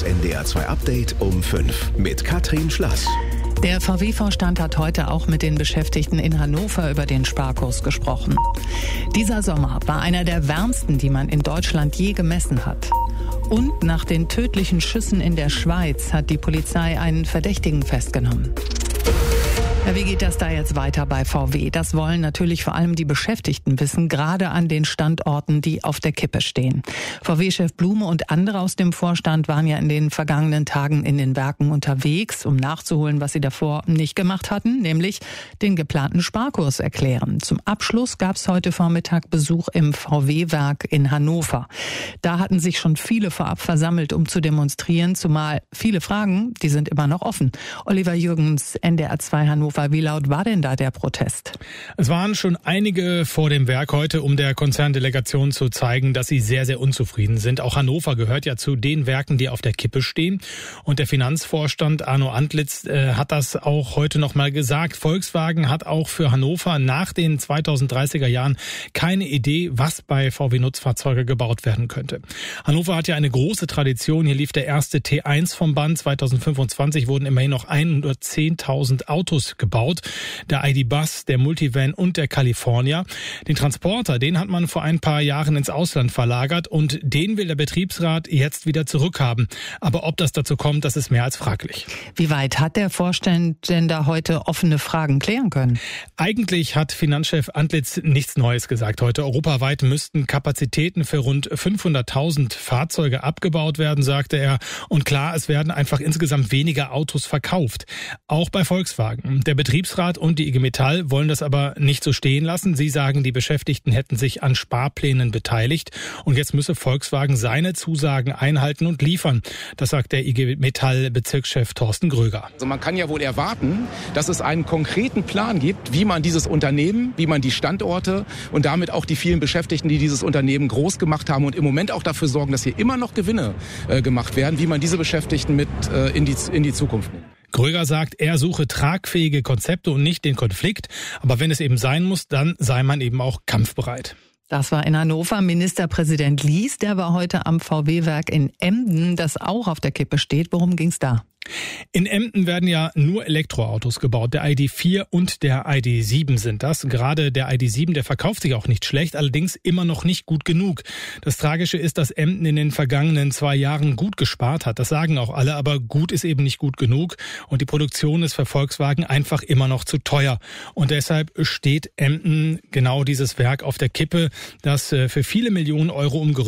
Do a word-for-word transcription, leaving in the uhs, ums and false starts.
N D R zwei Update um fünf mit Katrin Schlass. Der V W-Vorstand hat heute auch mit den Beschäftigten in Hannover über den Sparkurs gesprochen. Dieser Sommer war einer der wärmsten, die man in Deutschland je gemessen hat. Und nach den tödlichen Schüssen in der Schweiz hat die Polizei einen Verdächtigen festgenommen. Ja, wie geht das da jetzt weiter bei V W? Das wollen natürlich vor allem die Beschäftigten wissen, gerade an den Standorten, die auf der Kippe stehen. V W-Chef Blume und andere aus dem Vorstand waren ja in den vergangenen Tagen in den Werken unterwegs, um nachzuholen, was sie davor nicht gemacht hatten, nämlich den geplanten Sparkurs erklären. Zum Abschluss gab es heute Vormittag Besuch im V W-Werk in Hannover. Da hatten sich schon viele vorab versammelt, um zu demonstrieren, zumal viele Fragen, die sind immer noch offen. Oliver Jürgens, N D R zwei Hannover. Wie laut war denn da der Protest? Es waren schon einige vor dem Werk heute, um der Konzerndelegation zu zeigen, dass sie sehr, sehr unzufrieden sind. Auch Hannover gehört ja zu den Werken, die auf der Kippe stehen. Und der Finanzvorstand Arno Antlitz äh, hat das auch heute noch mal gesagt. Volkswagen hat auch für Hannover nach den zweitausenddreißiger Jahren keine Idee, was bei V W-Nutzfahrzeuge gebaut werden könnte. Hannover hat ja eine große Tradition. Hier lief der erste T eins vom Band. zweitausendfünfundzwanzig wurden immerhin noch hundertzehntausend Autos gebaut. gebaut. Der I D-Bus, der Multivan und der California. Den Transporter, den hat man vor ein paar Jahren ins Ausland verlagert und den will der Betriebsrat jetzt wieder zurückhaben. Aber ob das dazu kommt, das ist mehr als fraglich. Wie weit hat der Vorstand denn da heute offene Fragen klären können? Eigentlich hat Finanzchef Antlitz nichts Neues gesagt heute. Europaweit müssten Kapazitäten für rund fünfhunderttausend Fahrzeuge abgebaut werden, sagte er. Und klar, es werden einfach insgesamt weniger Autos verkauft. Auch bei Volkswagen. Der Betriebsrat und die I G Metall wollen das aber nicht so stehen lassen. Sie sagen, die Beschäftigten hätten sich an Sparplänen beteiligt und jetzt müsse Volkswagen seine Zusagen einhalten und liefern. Das sagt der I G Metall-Bezirkschef Thorsten Gröger. Also man kann ja wohl erwarten, dass es einen konkreten Plan gibt, wie man dieses Unternehmen, wie man die Standorte und damit auch die vielen Beschäftigten, die dieses Unternehmen groß gemacht haben und im Moment auch dafür sorgen, dass hier immer noch Gewinne äh, gemacht werden, wie man diese Beschäftigten mit äh, in die, in die Zukunft nimmt. Gröger sagt, er suche tragfähige Konzepte und nicht den Konflikt. Aber wenn es eben sein muss, dann sei man eben auch kampfbereit. Das war in Hannover. Ministerpräsident Lies, der war heute am V W-Werk in Emden, das auch auf der Kippe steht. Worum ging's da? In Emden werden ja nur Elektroautos gebaut. Der I D vier und der I D sieben sind das. Gerade der I D sieben, der verkauft sich auch nicht schlecht, allerdings immer noch nicht gut genug. Das Tragische ist, dass Emden in den vergangenen zwei Jahren gut gespart hat. Das sagen auch alle, aber gut ist eben nicht gut genug. Und die Produktion ist für Volkswagen einfach immer noch zu teuer. Und deshalb steht Emden, genau dieses Werk, auf der Kippe, das für viele Millionen Euro umgerüstet